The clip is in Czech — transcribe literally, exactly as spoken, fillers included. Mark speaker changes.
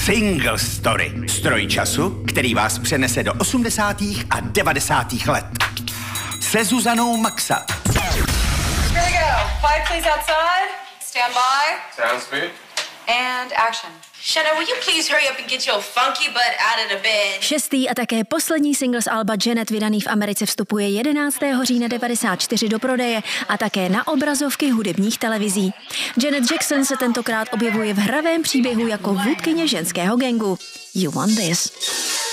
Speaker 1: Single Story. Stroj času, který vás přenese do osmdesátých a devadesátých let. Se Zuzanou Maxa.
Speaker 2: Here we go. Five, please, outside. Stand by.
Speaker 3: Sounds good.
Speaker 2: And action.
Speaker 4: Shanna, will you please hurry up and get your funky butt out of the bed?
Speaker 5: Šestý a také poslední single z alba Janet, vydaný v Americe, vstupuje jedenáctého října devadesát čtyři do prodeje a také na obrazovky hudebních televizí. Janet Jackson se tentokrát objevuje v hravém příběhu jako vůdkyně ženského gangu. You Want This.